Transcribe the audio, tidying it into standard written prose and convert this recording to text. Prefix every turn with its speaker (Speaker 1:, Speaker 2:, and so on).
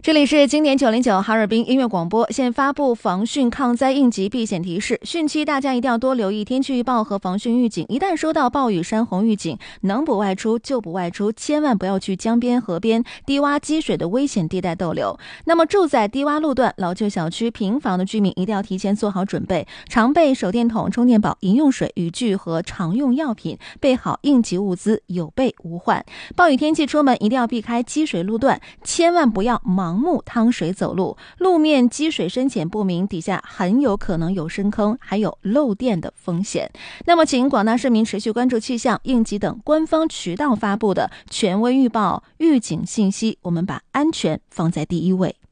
Speaker 1: 这里是经典909哈尔滨音乐广播，现发布防汛抗灾应急避险提示。汛期大家一定要多留意天气预报和防汛预警，一旦收到暴雨山洪预警，能不外出就不外出，千万不要去江边、河边、低洼积水的危险地带逗留。那么住在低洼路段、老旧小区、平房的居民一定要提前做好准备，常备手电筒、充电宝、饮用水、雨具和常用药品，备好应急物资，有备无患。暴雨天气出门一定要避开积水路段，千万不要盲目趟水走路，路面积水深浅不明，底下很有可能有深坑，还有漏电的风险。那么请广大市民持续关注气象、应急等官方渠道发布的权威预报、预警信息，我们把安全放在第一位。